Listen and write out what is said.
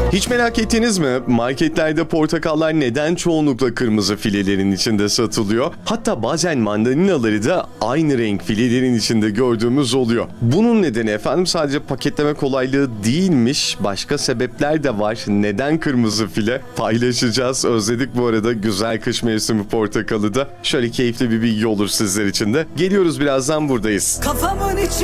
Hiç merak ettiniz mi? Marketlerde portakallar neden çoğunlukla kırmızı filelerin içinde satılıyor? Hatta bazen mandalinaları da aynı renk filelerin içinde gördüğümüz oluyor. Bunun nedeni efendim sadece paketleme kolaylığı değilmiş. Başka sebepler de var. Neden kırmızı file? Paylaşacağız. Özledik bu arada güzel kış mevsimi portakalı da. Şöyle keyifli bir bilgi olur sizler için de. Geliyoruz, birazdan buradayız. Kafamın içi